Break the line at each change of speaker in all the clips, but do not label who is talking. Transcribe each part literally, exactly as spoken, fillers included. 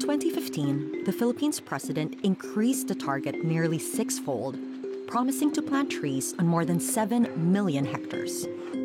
twenty fifteen, the Philippines president increased the target nearly sixfold, promising to plant trees on more than seven million hectares.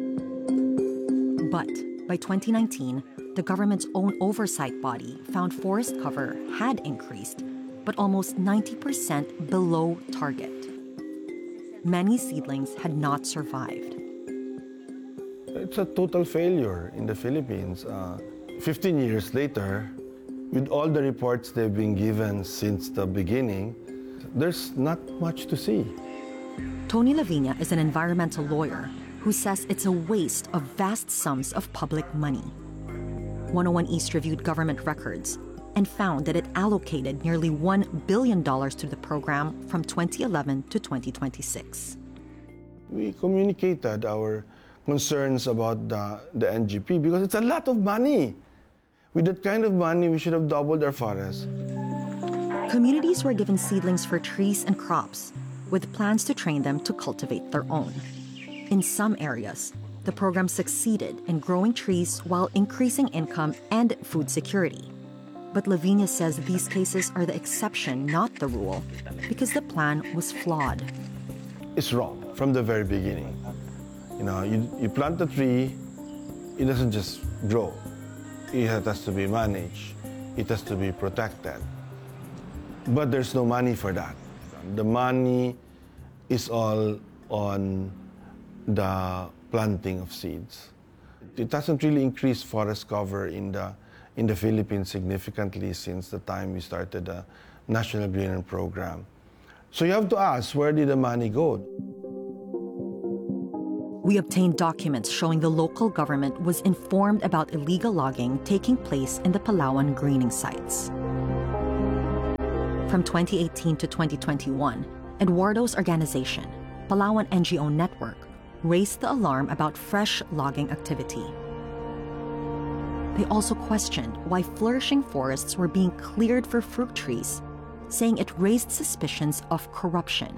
But by twenty nineteen, the government's own oversight body found forest cover had increased, but almost ninety percent below target. Many seedlings had not survived.
It's a total failure in the Philippines. Uh, fifteen years later, with all the reports they've been given since the beginning, there's not much to see.
Tony Lavina is an environmental lawyer who says it's a waste of vast sums of public money. one oh one East reviewed government records and found that it allocated nearly one billion dollars to the program from twenty eleven to twenty twenty-six.
We communicated our concerns about the, the N G P because it's a lot of money. With that kind of money, we should have doubled our forests.
Communities were given seedlings for trees and crops, with plans to train them to cultivate their own. In some areas, the program succeeded in growing trees while increasing income and food security. But Lavina says these cases are the exception, not the rule, because the plan was flawed.
It's wrong from the very beginning. You know, you, you plant a tree, it doesn't just grow. It has to be managed. It has to be protected. But there's no money for that. The money is all on the planting of seeds. It hasn't really increased forest cover in the, in the Philippines significantly since the time we started the National Greening Program. So you have to ask, where did the money go?
We obtained documents showing the local government was informed about illegal logging taking place in the Palawan greening sites. From twenty eighteen to twenty twenty-one, Eduardo's organization, Palawan N G O Network, raised the alarm about fresh logging activity. They also questioned why flourishing forests were being cleared for fruit trees, saying it raised suspicions of corruption.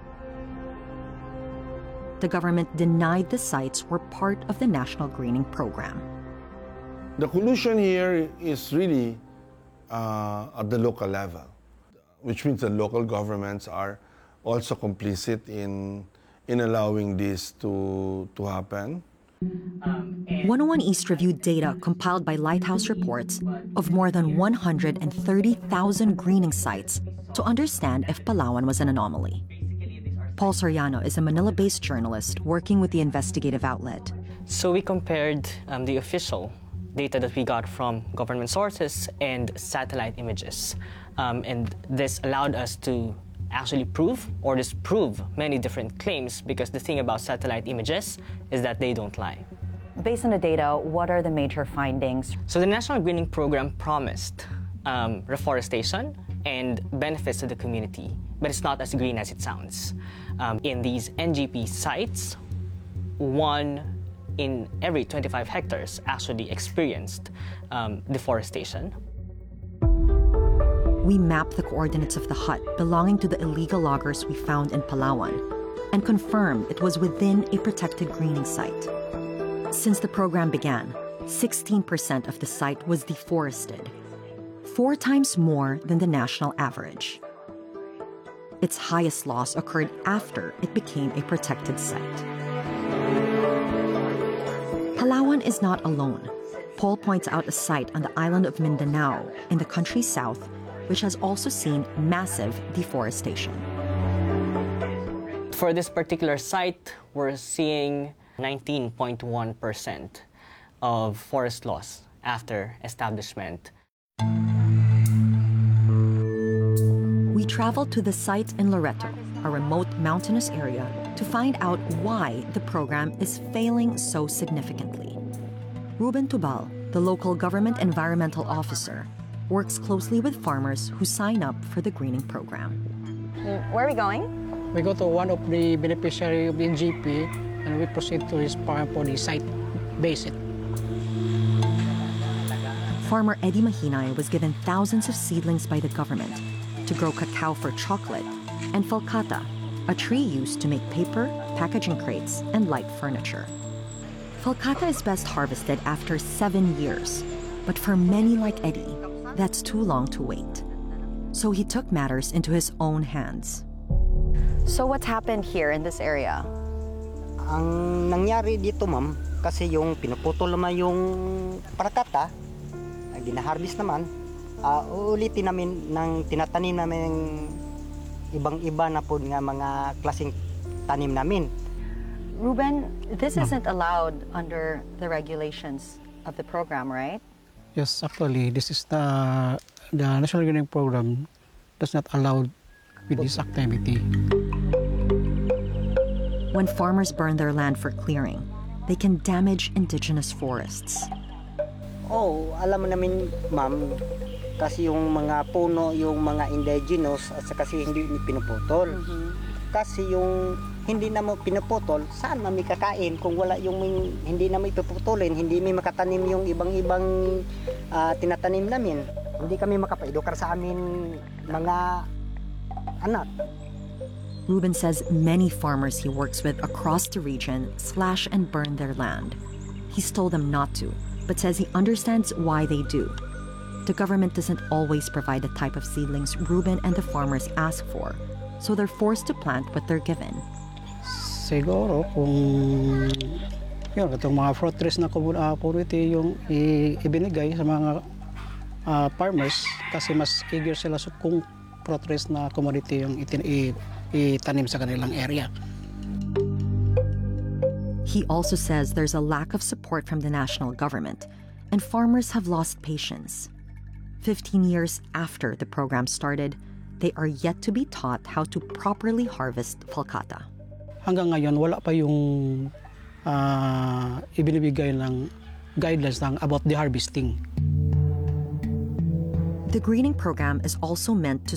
The government denied the sites were part of the National Greening Program.
The collusion here is really uh, at the local level, which means the local governments are also complicit in, in allowing this to, to happen.
one oh one East reviewed data compiled by Lighthouse Reports of more than one hundred thirty thousand greening sites to understand if Palawan was an anomaly. Paul Soriano is a Manila-based journalist working with the investigative outlet.
So we compared um, the official data that we got from government sources and satellite images. Um, and this allowed us to actually prove or disprove many different claims, because the thing about satellite images is that they don't lie.
Based on the data, what are the major findings?
So the National Greening Program promised um, reforestation and benefits to the community, but it's not as green as it sounds. Um, in these N G P sites, one in every twenty-five hectares actually experienced um, deforestation.
We mapped the coordinates of the hut belonging to the illegal loggers we found in Palawan and confirmed it was within a protected greening site. Since the program began, sixteen percent of the site was deforested, four times more than the national average. Its highest loss occurred after it became a protected site. Palawan is not alone. Paul points out a site on the island of Mindanao in the country's south, which has also seen massive deforestation.
For this particular site, we're seeing nineteen point one percent of forest loss after establishment.
We traveled to the site in Loreto, a remote mountainous area, to find out why the program is failing so significantly. Ruben Tubal, the local government environmental officer, works closely with farmers who sign up for the greening program.
Where are we going?
We go to one of the beneficiaries of the N G P and we proceed to his farm for the site visit.
Farmer Eddie Mahinay was given thousands of seedlings by the government to grow cacao for chocolate and falcata, a tree used to make paper, packaging crates, and light furniture. Falcata is best harvested after seven years, but for many like Eddie, that's too long to wait. So he took matters into his own hands.
So what's happened here in this area?
Ang nangyari dito, ma'am, kasi yung pinuputol naman yung parakata, ginaharvest naman, uh, uulitin namin ng tinatanim namin ng ibang-iba na po nga mga klaseng tanim namin.
Ruben, this isn't allowed under the regulations of the program, right?
Yes, actually, this is the, the National Greening Program does not allow with this activity.
When farmers burn their land for clearing, they can damage indigenous forests.
Oh, alam mo namin, ma'am, kasi yung mga puno, yung mga indigenous, at kasi hindi pinuputol. Mm-hmm. Kasi yung hindi na mo pinuputol, saan mami kakain kung wala yung hindi na mo ipuputulin, hindi may makatanim yung ibang-ibang uh, tinatanim namin. Hindi kami makapaedukar sa amin mga anak.
Ruben says many farmers he works with across the region slash and burn their land. He's told them not to, but says he understands why they do. The government doesn't always provide the type of seedlings Ruben and the farmers ask for, so they're forced to plant what they're given.
Siguro kung yun, itong mga fruit trees na community yung i- ibinigay sa mga uh, farmers kasi mas eager sila sa kung fruit trees na commodity yung itin- i- itanim sa kanilang area.
He also says there's a lack of support from the national government, and farmers have lost patience. Fifteen years after the program started, they are yet to be taught how to properly harvest falcata.
Hanggang ngayon, wala pa yung uh, ibinibigay ng guidelines ng about the harvesting.
The greening program is also meant to